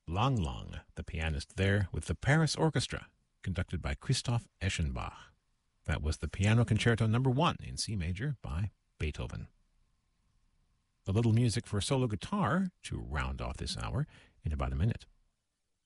Lang Lang, the pianist there with the Paris Orchestra, conducted by Christoph Eschenbach. That was the Piano Concerto No. 1 in C major by Beethoven. A little music for solo guitar to round off this hour in about a minute.